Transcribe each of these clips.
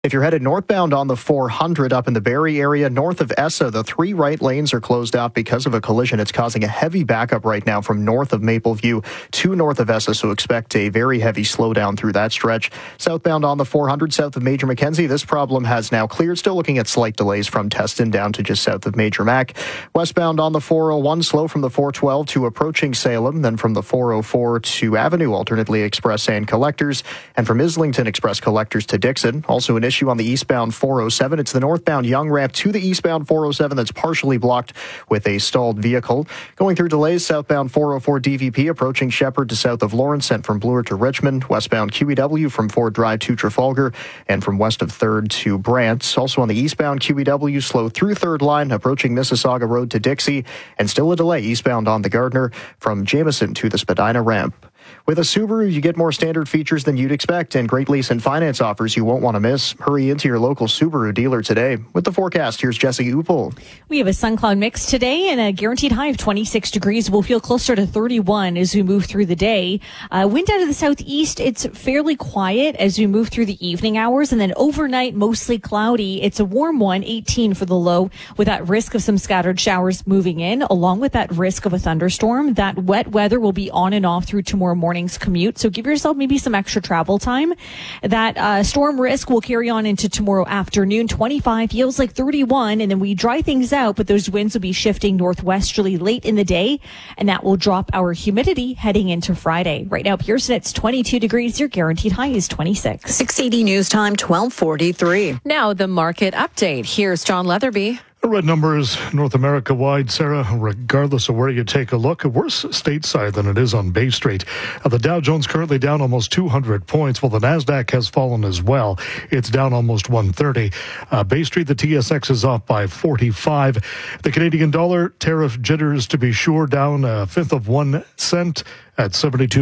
If you're headed northbound on the 400 up in the Barrie area, north of Essa, the 3 right lanes are closed off because of a collision. It's causing a heavy backup right now from north of Mapleview to north of Essa, so expect a very heavy slowdown through that stretch. Southbound on the 400 south of Major Mackenzie, this problem has now cleared. Still looking at slight delays from Teston down to just south of Major Mac. Westbound on the 401, slow from the 412 to approaching Salem, then from the 404 to Avenue, alternately Express and Collectors, and from Islington Express Collectors to Dixon. Also an issue on the eastbound 407. It's the northbound Young ramp to the eastbound 407 that's partially blocked with a stalled vehicle. Going through delays, southbound 404 DVP approaching Shepherd to south of Lawrence and from Bloor to Richmond. Westbound QEW from Ford Drive to Trafalgar and from west of 3rd to Brant. Also on the eastbound QEW, slow through 3rd line approaching Mississauga Road to Dixie, and still a delay eastbound on the Gardner from Jameson to the Spadina ramp. With a Subaru, you get more standard features than you'd expect and great lease and finance offers you won't want to miss. Hurry into your local Subaru dealer today. With the forecast, here's Jesse Upel. We have a sun cloud mix today and a guaranteed high of 26 degrees. We'll feel closer to 31 as we move through the day. Wind out of the southeast, it's fairly quiet as we move through the evening hours, and then overnight, mostly cloudy. It's a warm one, 18 for the low, with that risk of some scattered showers moving in, along with that risk of a thunderstorm. That wet weather will be on and off through tomorrow morning's commute, so give yourself maybe some extra travel time. That storm risk will carry on into tomorrow afternoon. 25 feels like 31, and then we dry things out, but those winds will be shifting northwesterly late in the day, and that will drop our humidity heading into Friday. Right now, Pearson, it's 22 degrees. Your guaranteed high is 26. 680 News Time, 12:43. Now the market update. Here's John Leatherby. The red numbers North America wide, Sarah, regardless of where you take a look, worse stateside than it is on Bay Street. The Dow Jones currently down almost 200 points, while the NASDAQ has fallen as well. It's down almost 130. Bay Street, the TSX is off by 45. The Canadian dollar, tariff jitters to be sure, down a fifth of 1 cent at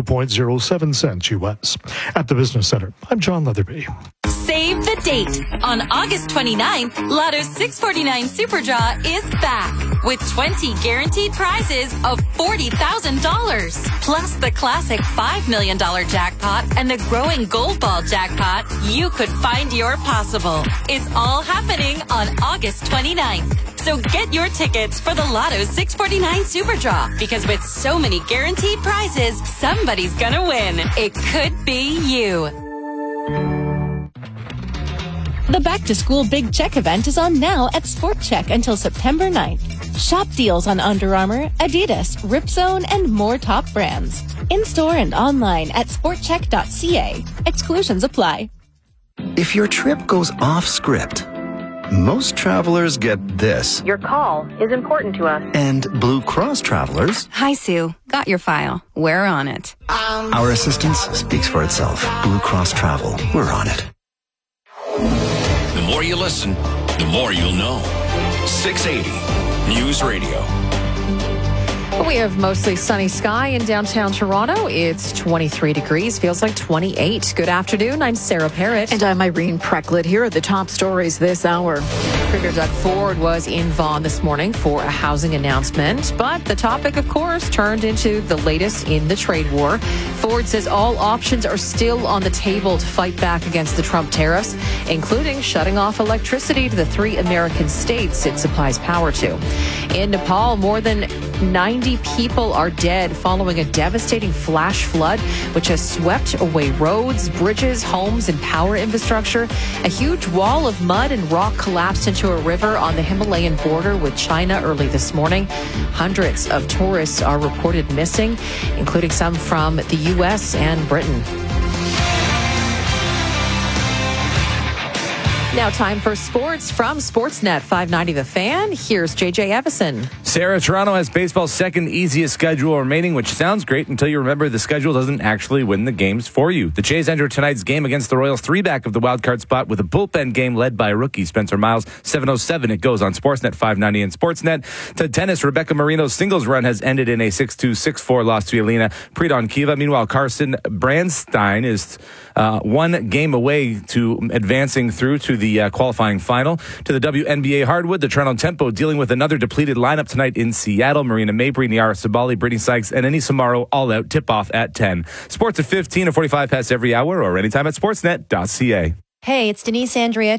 72.07 cents U.S. At the Business Center, I'm John Leatherby. Save the date. On August 29th, Lotto's 649 Super Draw is back with 20 guaranteed prizes of $40,000. Plus the classic $5 million jackpot and the growing Gold Ball jackpot. You could find your possible. It's all happening on August 29th. So get your tickets for the Lotto's 649 Super Draw, because with so many guaranteed prizes, somebody's gonna win. It could be you. The Back to School Big Check event is on now at Sport Check until September 9th. Shop deals on Under Armour, Adidas, Ripzone, and more top brands. In-store and online at sportcheck.ca. Exclusions apply. If your trip goes off script, most travelers get this. Your call is important to us. And Blue Cross travelers. Hi, Sue. Got your file. We're on it. Our assistance speaks for itself. Blue Cross Travel. We're on it. The more you listen, the more you'll know. 680 News Radio. We have mostly sunny sky in downtown Toronto. It's 23 degrees, feels like 28. Good afternoon. I'm Sarah Parrott. And I'm Irene Precklett. Here are the top stories this hour. Premier Doug Ford was in Vaughan this morning for a housing announcement, but the topic, of course, turned into the latest in the trade war. Ford says all options are still on the table to fight back against the Trump tariffs, including shutting off electricity to the 3 American states it supplies power to. In Nepal, more than 90 people are dead following a devastating flash flood, which has swept away roads, bridges, homes, and power infrastructure. A huge wall of mud and rock collapsed into a river on the Himalayan border with China early this morning. Hundreds of tourists are reported missing, including some from the U.S. and Britain. Now time for sports from Sportsnet 590 The Fan. Here's JJ Evison. Sarah, Toronto has baseball's second easiest schedule remaining, which sounds great until you remember the schedule doesn't actually win the games for you. The Jays enter tonight's game against the Royals 3-back of the wildcard spot with a bullpen game led by rookie Spencer Miles. 7:07 it goes on Sportsnet 590 and Sportsnet. To tennis, Rebecca Marino's singles run has ended in a 6-2, 6-4 loss to Elena Pridonkeva. Meanwhile, Carson Brandstein is one game away to advancing through to the qualifying final. To the WNBA hardwood, the Toronto Tempo dealing with another depleted lineup tonight in Seattle. Marina Mabrey, Niara Sabali, Brittany Sykes, and Annie Samaro all out. Tip-off at 10. Sports at 15 or 45 past every hour or anytime at sportsnet.ca. Hey, it's Denise Andrea.